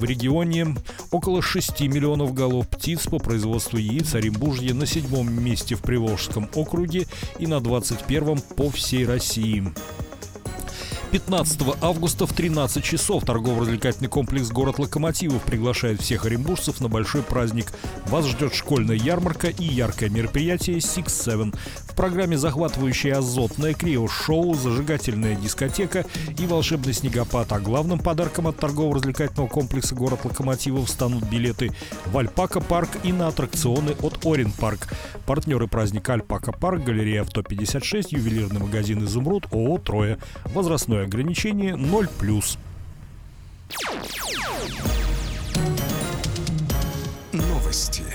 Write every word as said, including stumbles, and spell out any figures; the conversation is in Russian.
В регионе около шести миллионов голов птиц по производству яиц. Оренбуржье на седьмом месте в Приволжском округе и на двадцать первом по всей России. пятнадцатого августа в тринадцать часов торгово-развлекательный комплекс «Город Локомотивов» приглашает всех оренбуржцев на большой праздник. Вас ждет школьная ярмарка и яркое мероприятие Six Seven. В программе захватывающее азотное крио-шоу, зажигательная дискотека и волшебный снегопад. А главным подарком от торгово-развлекательного комплекса «Город Локомотивов» станут билеты в Альпака-парк и на аттракционы от Орен-парк. Партнеры праздника Альпака-парк, галерея Авто пятьдесят шесть, ювелирный магазин «Изумруд», ООО «Троя». Возрастное ограничение ноль плюс. Новости.